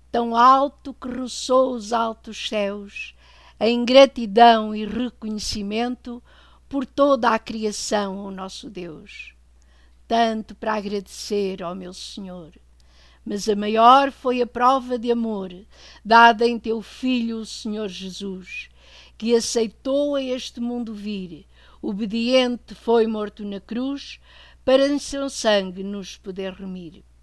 tão alto que roçou os altos céus, em gratidão e reconhecimento por toda a criação, ó nosso Deus. Tanto para agradecer, ó meu Senhor. Mas a maior foi a prova de amor dada em teu Filho, o Senhor Jesus, que aceitou a este mundo vir, obediente foi morto na cruz, para em seu sangue nos poder remir.